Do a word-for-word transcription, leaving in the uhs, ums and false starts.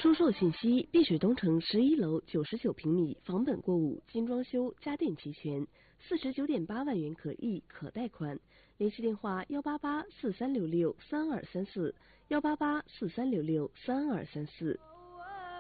出售信息：碧水东城十一楼九十九平米，房本过户，精装修，家电齐全，四十九点八万元可议可贷款。联系电话：幺八八四三六六三二三四，幺八八四三六六三二三四。